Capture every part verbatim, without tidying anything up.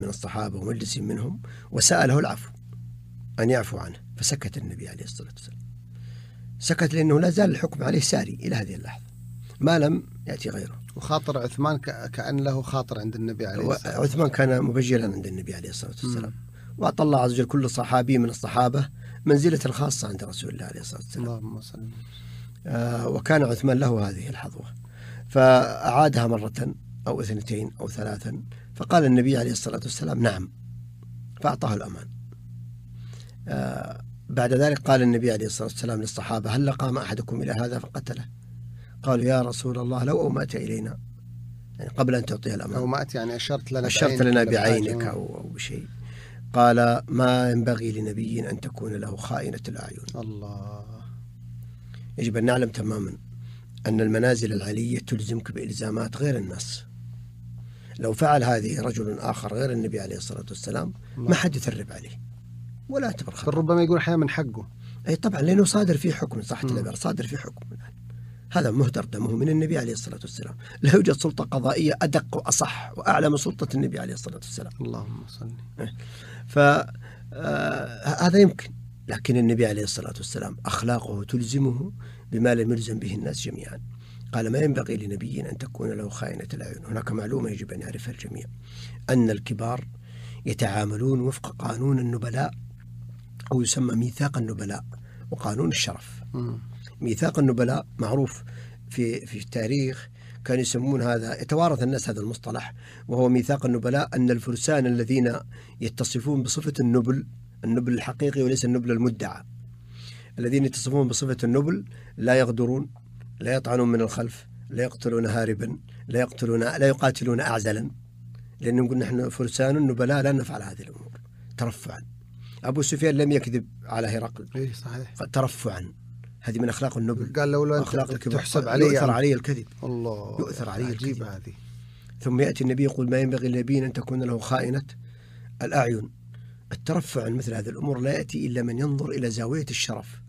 من الصحابة ومجلس منهم وسأله العفو أن يعفو عنه، فسكت النبي عليه الصلاة والسلام. سكت لأنه لا زال الحكم عليه ساري إلى هذه اللحظة ما لم يأتي غيره. وخاطر عثمان كأن له خاطر عند النبي عليه الصلاة والسلام. عثمان كان مبجلا عند النبي عليه الصلاة والسلام، وأعطى الله عز وجل كل صحابي من الصحابة منزلة خاصة عند رسول الله عليه الصلاة والسلام. اللهم صل. آه وكان عثمان له هذه الحظوة، فأعادها مرة أو اثنتين أو ثلاثا، فقال النبي عليه الصلاة والسلام نعم، فأعطاه الأمان. آه بعد ذلك قال النبي عليه الصلاة والسلام للصحابة هل قام أحدكم إلى هذا فقتله؟ قالوا يا رسول الله لو أومأت إلينا، يعني قبل أن تعطيها الأمان. أومأت يعني أشرت لنا أشرت لنا بعينك أو بشيء. قال ما ينبغي لنبي أن تكون له خائنة الأعين. الله. يجب أن نعلم تماما أن المنازل العلية تلزمك بإلزامات غير الناس. لو فعل هذه رجل آخر غير النبي عليه الصلاة والسلام ما حد يثرب عليه ولا يعتبر خطأ. ربما يقول أحيانا من حقه. أي طبعا، لأنه صادر فيه حكم، صح العبارة، صادر فيه حكم. هذا مهدر دمه من النبي عليه الصلاة والسلام. لا يوجد سلطة قضائية أدق وأصح وأعلى من سلطة النبي عليه الصلاة والسلام. اللهم صل. فهذا يمكن، لكن النبي عليه الصلاة والسلام أخلاقه تلزمه بما لم يلزم به الناس جميعا. قال ما ينبغي لنبي أن تكون له خائنة الأعين. هناك معلومة يجب أن يعرفها الجميع، أن الكبار يتعاملون وفق قانون النبلاء أو يسمى ميثاق النبلاء وقانون الشرف. م. ميثاق النبلاء معروف في في التاريخ، كانوا يسمون هذا، يتوارث الناس هذا المصطلح، وهو ميثاق النبلاء، أن الفرسان الذين يتصفون بصفة النبل، النبل الحقيقي وليس النبل المدعى، الذين يتصفون بصفة النبل لا يغدرون، لا يطعنون من الخلف، لا يقتلون هاربا، لا يقتلون لا يقاتلون أعزلا، لأن نقول نحن فرسان النبلاء لا نفعل هذه الأمور ترفعا. أبو سفيان لم يكذب على هرقل. إيه صحيح. ترفعا، هذه من أخلاق النبل. قال لولا أخلاق الكبار تحسب علي يؤثر علي الكذب. الله، يؤثر علي الكذب. هذه. ثم يأتي النبي يقول ما ينبغي للنبي أن تكون له خائنة الأعين. الترفع عن مثل هذه الأمور لا يأتي إلا من ينظر إلى زاوية الشرف.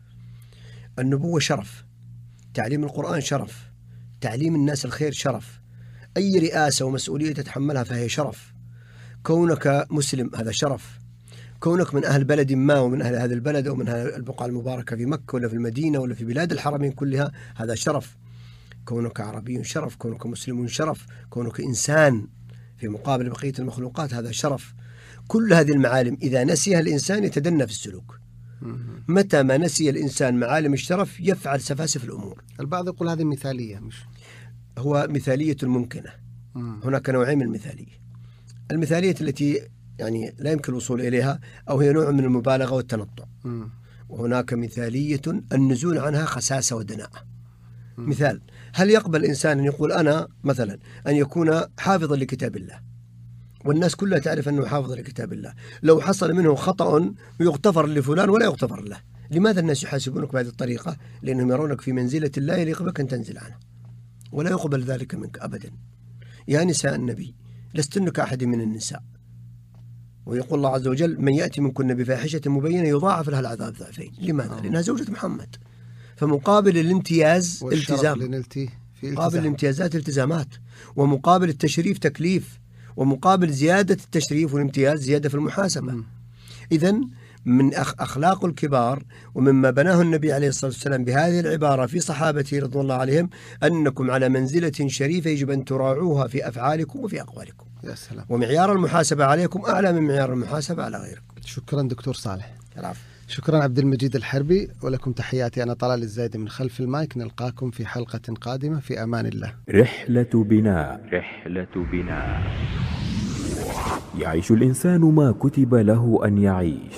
النبوة شرف، تعليم القرآن شرف، تعليم الناس الخير شرف، أي رئاسة ومسؤولية تتحملها فهي شرف. كونك مسلم هذا شرف، كونك من أهل بلد ما ومن أهل هذا البلد أو من أهل البقعة المباركة في مكة ولا في المدينة ولا في بلاد الحرمين كلها هذا شرف. كونك عربي شرف، كونك مسلم شرف، كونك إنسان في مقابل بقية المخلوقات هذا شرف. كل هذه المعالم إذا نسيها الإنسان يتدنى في السلوك. متى ما نسي الإنسان معالم الشرف يفعل سفاسف الأمور. البعض يقول هذه مثالية، مش هو مثالية ممكنة. هناك نوعين من المثالية. المثالية التي يعني لا يمكن الوصول إليها أو هي نوع من المبالغة والتنطع، وهناك مثالية النزول عنها خساسة ودناءة. مثال، هل يقبل الإنسان أن يقول أنا مثلا أن يكون حافظا لكتاب الله والناس كلها تعرف أنه حافظ لكتاب الله، لو حصل منه خطأ يغتفر لفلان ولا يغتفر له؟ لماذا الناس يحاسبونك بهذه الطريقة؟ لأنهم يرونك في منزلة لا يليق بك أن تنزل عنها، ولا يقبل ذلك منك أبدا. يا نساء النبي لستن كأحد من النساء، ويقول الله عز وجل من يأتي منكن بفاحشة مبينة يضاعف لها العذاب ضعفين. لماذا؟ أوه. لأنها زوجة محمد. فمقابل الامتياز التزام، مقابل الامتيازات التزامات، ومقابل التشريف تكليف، ومقابل زيادة التشريف والامتياز زيادة في المحاسبة. إذن من أخلاق الكبار ومما بناه النبي عليه الصلاة والسلام بهذه العبارة في صحابته رضوان الله عليهم أنكم على منزلة شريفة يجب أن تراعوها في أفعالكم وفي أقوالكم. يا سلام. ومعيار المحاسبة عليكم أعلى من معيار المحاسبة على غيركم. شكرا دكتور صالح. العفو. شكرا عبد المجيد الحربي، ولكم تحياتي أنا طلال الزايدي من خلف المايك. نلقاكم في حلقة قادمة في أمان الله. رحلة بناء. رحلة بناء. يعيش الإنسان ما كتب له أن يعيش،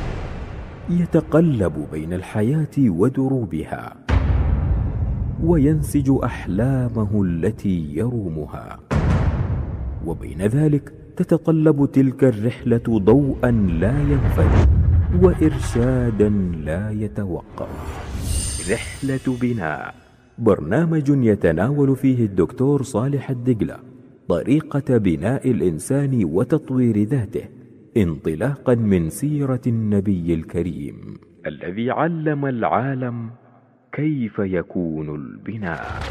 يتقلب بين الحياة ودروبها، وينسج أحلامه التي يرومها، وبين ذلك تتطلب تلك الرحلة ضوءا لا ينفد وإرشادا لا يتوقف. رحلة بناء، برنامج يتناول فيه الدكتور صالح الدقلة طريقة بناء الإنسان وتطوير ذاته انطلاقا من سيرة النبي الكريم الذي علم العالم كيف يكون البناء.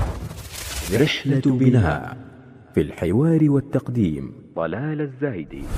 رحلة بناء، في الحوار والتقديم طلال الزايدي.